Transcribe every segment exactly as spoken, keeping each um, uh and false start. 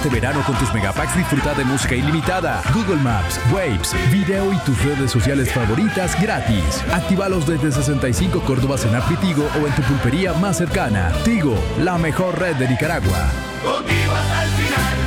Este verano con tus megapacks disfruta de música ilimitada, Google Maps, Waves, video y tus redes sociales favoritas gratis. Actívalos desde sesenta y cinco Córdobas en App Tigo o en tu pulpería más cercana. Tigo, la mejor red de Nicaragua. Contigo hasta el final.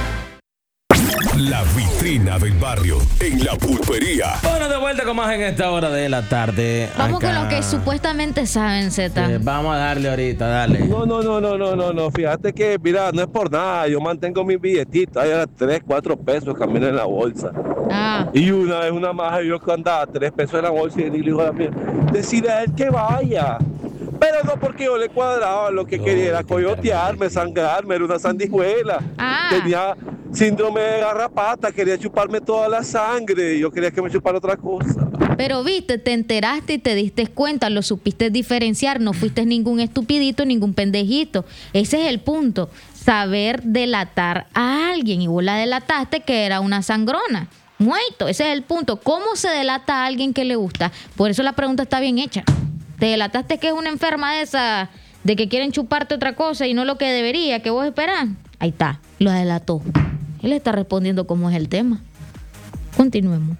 La vitrina del barrio en la pulpería. Bueno, de vuelta con más en esta hora de la tarde. Vamos acá. con lo que supuestamente saben, Z. Eh, vamos a darle ahorita, dale. No, no, no, no, no, no, no. Fíjate que, mira, no es por nada. Yo mantengo mis billetitos. Hay a tres, cuatro pesos camino en la bolsa. Ah. Y una vez una maja yo que andaba tres pesos en la bolsa y le dijo a la mía, decirle a él que vaya. Pero no porque yo le cuadraba, lo que no, quería era coyotearme, sangrarme, era una sandijuela. Ah. Tenía síndrome de garrapata, quería chuparme toda la sangre, yo quería que me chupara otra cosa. Pero viste, te enteraste y te diste cuenta, lo supiste diferenciar, no fuiste ningún estupidito, ningún pendejito. Ese es el punto, saber delatar a alguien, y vos la delataste que era una sangrona. Muerto, ese es el punto. ¿Cómo se delata a alguien que le gusta? Por eso la pregunta está bien hecha. Te delataste que es una enferma de esa, de que quieren chuparte otra cosa y no lo que debería, que vos esperás. Ahí está, lo delató. Él está respondiendo cómo es el tema. Continuemos.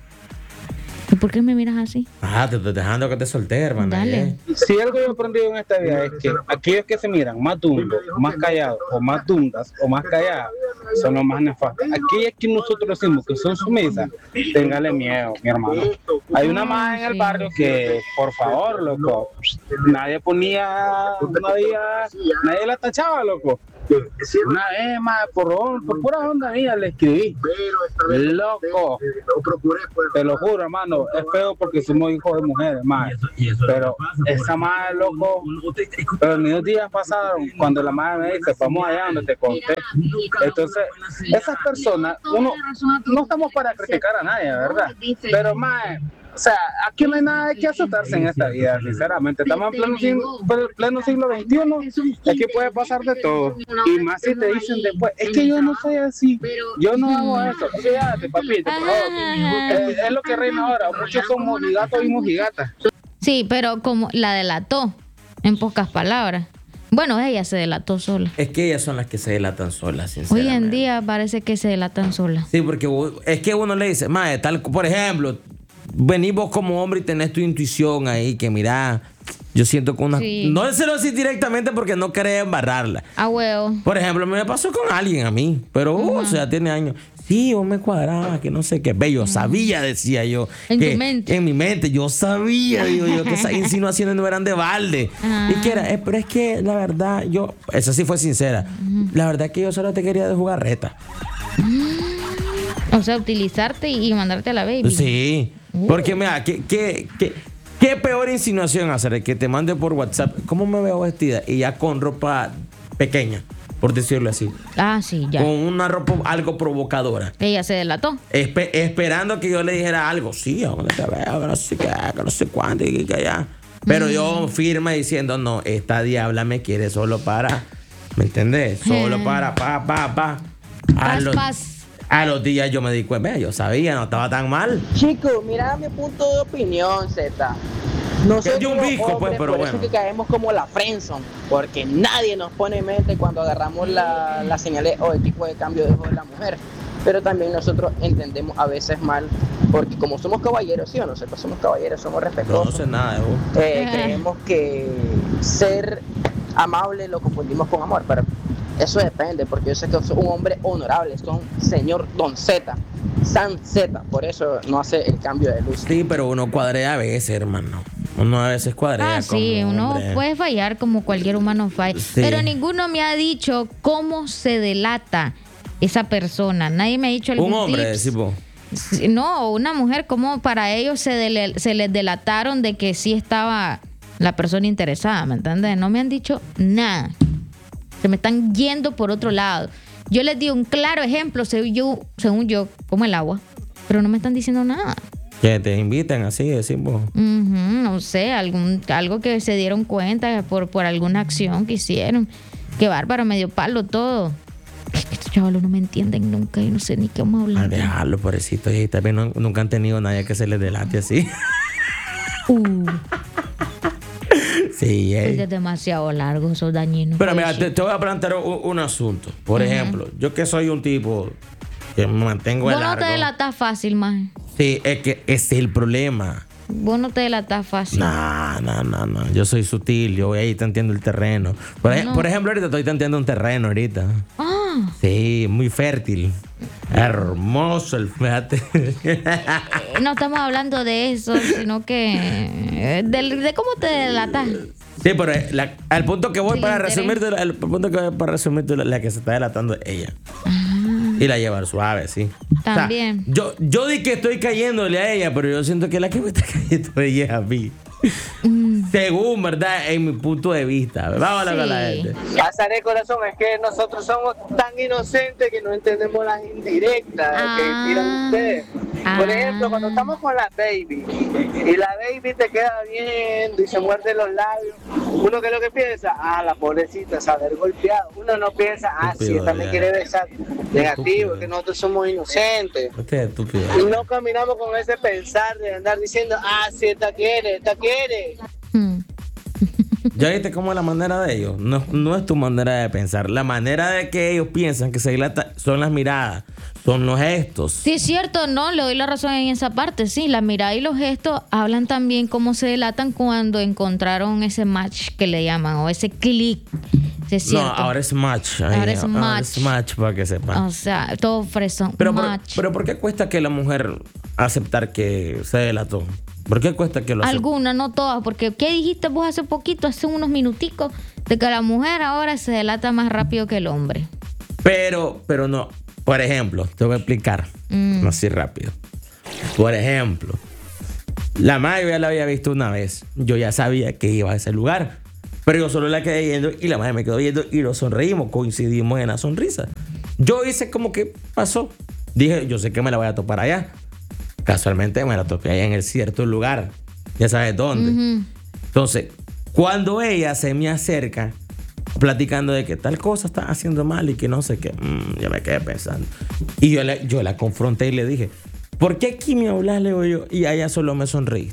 ¿Y por qué me miras así? Ah, te estoy dejando que te solté, hermano. Dale. Si algo yo he aprendido en esta vida es que aquellos que se miran más dundos, más callados, o más dundas, o más calladas, son los más nefastos. Aquellas que nosotros decimos que son sumisas, téngale miedo, mi hermano. Hay una más en el barrio que, por favor, loco, nadie ponía, nadie, nadie la tachaba, loco. Una vez más, por, por pura onda mía, le escribí. Loco, te lo juro, hermano, es feo porque somos hijos de mujeres, más. Pero esa madre, loco, pero ni dos días pasaron cuando la madre me dice, vamos allá donde te conté. Entonces, esas personas, uno, no estamos para criticar a nadie, ¿verdad? Pero más, o sea, aquí no hay nada que asustarse en esta vida, sinceramente. Estamos en pleno siglo, pleno siglo veintiuno, aquí puede pasar de todo. Y más si te dicen después, es que yo no soy así, yo no hago eso. Fíjate, papito, por favor. Es, es lo que reina ahora, muchos son mojigatos y mojigatas. Sí, pero como la delató, en pocas palabras. Bueno, ella se delató sola. Es que ellas son las que se delatan solas, sinceramente. Hoy en día parece que se delatan solas. Sí, porque es que uno le dice, mae, tal, por ejemplo, venís vos como hombre y tenés tu intuición ahí, que mira, yo siento que una... Sí. No se lo decís directamente porque no querés embarrarla. Ah, huevo. Por ejemplo, me pasó con alguien a mí, pero, uh, uh-huh. o sea, tiene años. Sí, vos me cuadrabas, que no sé qué. Ve, yo uh-huh. sabía, decía yo. En que, tu mente. En mi mente, yo sabía, digo yo, que esas insinuaciones no eran de balde. Uh-huh. Y que era, eh, pero es que la verdad, yo, esa sí fue sincera. Uh-huh. La verdad es que yo solo te quería de jugarreta. Uh-huh. O sea, utilizarte y mandarte a la baby. Sí. Uh. Porque mira, ¿qué, qué, qué, qué peor insinuación hacer? Que te mande por WhatsApp, ¿cómo me veo vestida? Y ya con ropa pequeña, por decirlo así. Ah, sí, ya. Con una ropa algo provocadora. Ella se delató. Espe- esperando que yo le dijera algo. Sí, ¿a dónde te veo? Que no sé qué, que no sé cuánto, y que allá. Pero mm. yo firme diciendo, no, esta diabla me quiere solo para, ¿me entendés? Solo eh. para, pa, pa, pa. A paz, los, paz. A los días yo me di cuenta, yo sabía, no estaba tan mal. Chico, mira mi punto de opinión, Z. Nosotros un bico, hombres, pues, pero por bueno. eso que caemos como la friendzone, porque nadie nos pone en mente cuando agarramos la, las señales o el tipo de cambio de ojo de la mujer. Pero también nosotros entendemos a veces mal, porque como somos caballeros, sí o no, nosotros somos caballeros, somos respetuosos. No, no sé nada de vos. Eh, creemos que ser amable lo confundimos con amor, pero eso depende, porque yo sé que soy un hombre honorable, soy un señor Don Z, San Z, por eso no hace el cambio de luz. Sí, pero uno cuadrea a veces, hermano. Uno a veces cuadrea. Ah, sí, como uno hombre. puede fallar como cualquier humano falla. Sí. Pero ninguno me ha dicho cómo se delata esa persona. Nadie me ha dicho algún Un hombre, tips. tipo. No, una mujer, como para ellos se, dele, se les delataron de que sí estaba la persona interesada, ¿me entiendes? No me han dicho nada. Se me están yendo por otro lado. Yo les di un claro ejemplo, según yo, según yo, como el agua, pero no me están diciendo nada. Que te invitan así, decimos. Uh-huh, no sé, algún, algo que se dieron cuenta por, por alguna acción que hicieron. Qué bárbaro, medio palo todo. Es que estos chavalos no me entienden nunca y no sé ni qué vamos a hablar. A dejarlo, pobrecito. Y también no, nunca han tenido nadie que se les delate así. Uh. Sí, Porque ey. es demasiado largo, eso es dañino. Pero mira, Pues, te, te voy a plantear un, un asunto. Por Ujú. ejemplo, yo que soy un tipo que me mantengo de Vos no largo. te delatas fácil, más. Sí, es que ese es el problema. Vos no te delatas fácil. No, no, no, no. Yo soy sutil, yo voy ahí tanteando el terreno. Por, ej- No. por ejemplo, ahorita estoy tanteando un terreno ahorita. Ah, Sí, muy fértil. Hermoso el fíjate. no estamos hablando de eso, sino que eh, de, de cómo te delatas. Sí, pero eh, la- al punto que voy Sin para interés. resumirte, al punto que voy para resumirte, la, la que se está delatando es ella. Y la llevar suave, sí. También. O sea, yo, yo di que estoy cayéndole a ella, pero yo siento que la que me está cayendo ella es a mí. Según, ¿verdad? En mi punto de vista. Vamos a hablar con la Sí. gente. Pasaré, corazón, es que nosotros somos tan inocentes que no entendemos las indirectas Ah. que tiran ustedes. Por Ah. ejemplo, cuando estamos con la baby y la baby te queda viendo y se muerde los labios, uno que es lo que piensa, ah, la pobrecita se haber golpeado. Uno no piensa, ah, sí, Estúpido, esta me ya. quiere besar. Negativo, Estúpido. es que nosotros somos inocentes. Usted es estúpido. Y no caminamos con ese pensar de andar diciendo, ah, sí, esta quiere, esta quiere. Hmm. ¿Ya viste cómo es la manera de ellos? No, no es tu manera de pensar. La manera de que ellos piensan que se dilata son las miradas, son los gestos. Sí, es cierto, no, le doy la razón en esa parte. Sí, la mirada y los gestos hablan también cómo se delatan cuando encontraron ese match que le llaman o ese click. Sí, es No, cierto. ahora es match. Ay, Ahora es match. es match para que sepan. O sea, todo fresón. Pero, por- match. pero ¿por qué cuesta que la mujer aceptar que se delató? ¿Por qué cuesta que lo acepte? Algunas, no todas, porque ¿qué dijiste vos hace poquito, hace unos minuticos, de que la mujer ahora se delata más rápido que el hombre? Pero, pero no. Por ejemplo, te voy a explicar. Mm. Así rápido. Por ejemplo, la madre ya la había visto una vez. Yo ya sabía que iba a ese lugar. Pero yo solo la quedé viendo y la madre me quedó viendo y nos sonreímos. Coincidimos en la sonrisa. Yo hice como que pasó. Dije, yo sé que me la voy a topar allá. Casualmente me la topé allá en el cierto lugar. Ya sabes dónde. Ujú. Entonces, cuando ella se me acerca platicando de que tal cosa está haciendo mal y que no sé qué, mm, ya me quedé pensando. Y yo la, yo la confronté y le dije, ¿por qué aquí me hablas, le digo yo? Y a ella solo me sonreíste.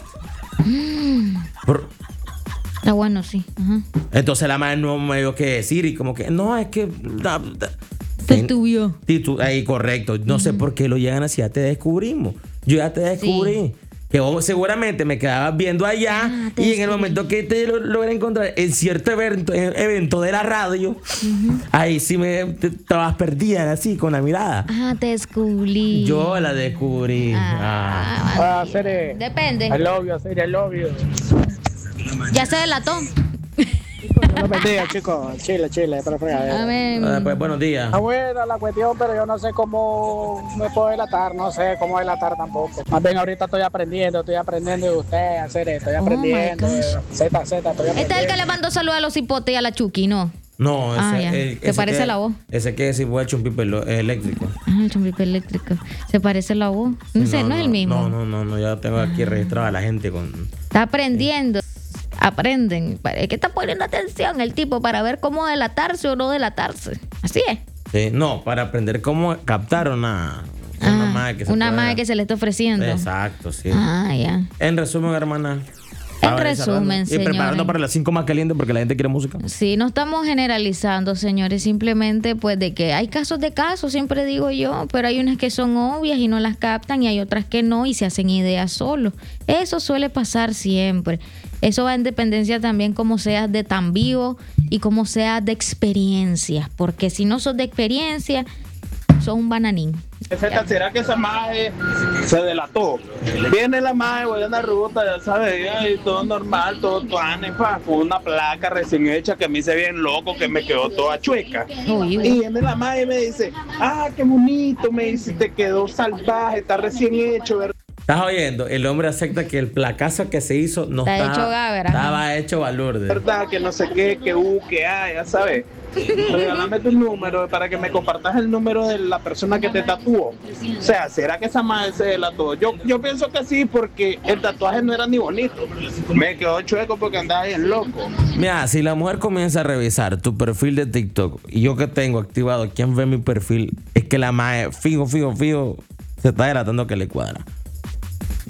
Por- Está bueno, sí. Ajá. Entonces la madre no me dio qué decir y como que, no, es que... da- da- Te tuyo. Sí, tú- ahí correcto. No sé por qué lo llegan así, ya te descubrimos. Yo ya te descubrí. Que vos seguramente me quedabas viendo allá Ah, te y en el descubrí. momento que te lo logré encontrar en cierto evento, en- evento de la radio, ahí sí me te- estabas perdida así con la mirada. Ah, te descubrí. Yo la descubrí. Ah. Ah, Ah, Cere. Depende. I love you, Cere, I love you. Ya se delató. Dios los bendiga, chicos. Chile, chile, pero fregadera. Amén. Ah, pues, buenos días. Está buena la cuestión, pero yo no sé cómo me puedo delatar, no sé cómo delatar tampoco. Más bien ahorita estoy aprendiendo, estoy aprendiendo de usted a hacer esto, estoy Oh, aprendiendo. my gosh. Z, Z, estoy aprendiendo. Este es el que le mandó salud a los hipotes y a la Chucky, ¿no? No, ese, Ah, ya. eh, ¿Te ese parece que- la voz? Ese que es igual chumpipe lo- eléctrico. Ah, el chompipe eléctrico. ¿Se parece la voz? No sé, no, es el mismo. No, no, no, no, ya tengo aquí registrado a la gente con... Está aprendiendo. Aprenden. Es que está poniendo atención el tipo para ver cómo delatarse o no delatarse. Así es. Sí, no, para aprender cómo captar una, una Ah, madre que se una pueda- madre que se le está ofreciendo. Exacto, sí. Ah, ya. En resumen, hermana. En ahora resumen, cerrando. Y preparando señores. para las cinco más calientes porque la gente quiere música. Sí, no estamos generalizando, señores, simplemente pues de que hay casos de casos, siempre digo yo, pero hay unas que son obvias y no las captan y hay otras que no y se hacen ideas solo. Eso suele pasar siempre. Eso va en dependencia también como seas de tan vivo y como seas de experiencia, porque si no sos de experiencia, sos un bananín. ¿Será que esa maje se delató? Viene la maje, voy a una ruta, ya sabes, y todo normal, todo tuane, pa, con una placa recién hecha que me hice bien loco, que me quedó toda chueca. Uy, Y uy. viene la maje y me dice, ah, qué bonito, me dice, te quedó salvaje, está recién hecho, ¿verdad? ¿Estás oyendo? El hombre acepta que el placazo que se hizo no Está estaba, hecho gávera. estaba hecho balurde. ¿Verdad? Que no sé qué, que U, que A, ya sabes. Regálame tu número para que me compartas el número de la persona que te tatuó. O sea, ¿será que esa madre se delató? Yo, yo pienso que sí, porque el tatuaje no era ni bonito. Me quedó chueco porque andaba bien loco. Mira, si la mujer comienza a revisar tu perfil de TikTok y yo que tengo activado, ¿quién ve mi perfil? Es que la madre, fijo, fijo, fijo, se está delatando que le cuadra.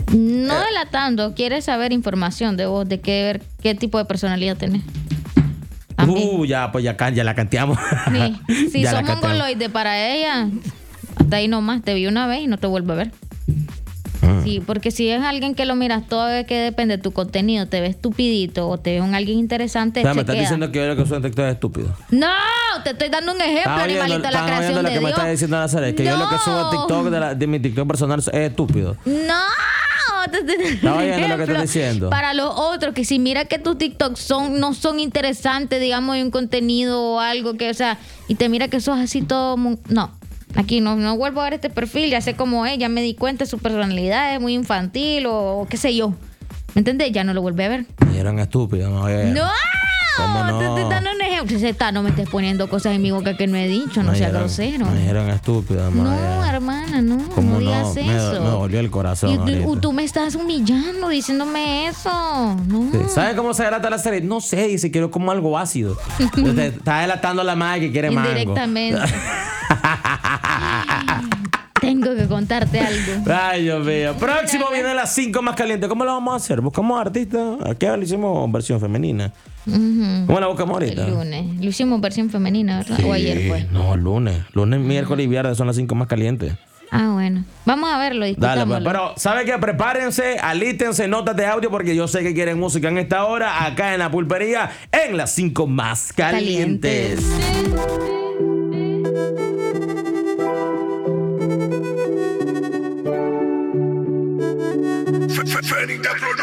No delatando, quieres saber información de vos, de qué ver qué tipo de personalidad tenés. También. Uh, ya, pues ya, can- ya la canteamos. Sí. Si Ya la sos canteamos. mongoloide para ella, hasta ahí nomás, te vi una vez y no te vuelvo a ver. Ah. Sí, porque si es alguien que lo miras todo vez que depende de tu contenido, te ve estupidito o te ve un alguien interesante, O sea, se me estás queda. diciendo que yo lo que soy en TikTok es estúpido. No, te estoy dando un ejemplo, Estaba oyendo, animalita, la estaba creación oyendo lo de que me Dios. está diciendo Nazaret, que yo lo que subo a No. TikTok de, la- de mi TikTok personal es estúpido. No, te estoy dando Estaba un oyendo lo que ejemplo. estás diciendo. Para los otros, que si mira que tus TikToks son, no son interesantes, digamos, de un contenido o algo que, o sea, y te mira que sos así todo. mu- No, aquí no, no vuelvo a ver este perfil, ya sé cómo es, ya me di cuenta de su personalidad, es muy infantil o, o qué sé yo. ¿Me entendés? Ya no lo vuelve a ver. Y eran estúpidos, no, oye. ¡No! ¿Cómo no? Te estoy dando un ejemplo. Se está, no me estés poniendo cosas en mi boca que no he dicho, no Me sea dijeron- grosero. Me dijeron estúpido, No, madre. hermana, no, ¿Cómo no digas no? Me- eso. me dolió el corazón Y tú, ahorita. tú me estás humillando diciéndome eso. No. Sí. ¿Sabes cómo se delata la serie? No sé, dice, quiero como algo ácido. Te está delatando a la madre que quiere mango. Indirectamente. Tengo que contarte algo. Ay, Dios mío. Próximo viene las cinco más calientes. ¿Cómo lo vamos a hacer? ¿Buscamos artistas? Aquí ahora le hicimos versión femenina. Ujú. ¿Cómo la buscamos ahorita? El lunes. Lo hicimos versión femenina, ¿verdad? O ayer fue. No, lunes. Lunes, miércoles y viernes son las cinco más calientes. Ah, bueno. Vamos a verlo, Dale, discutámoslo. pues, pero ¿sabe qué? Prepárense, alístense, notas de audio, porque yo sé que quieren música en esta hora, acá en la pulpería, en las cinco más calientes. Fanita Production.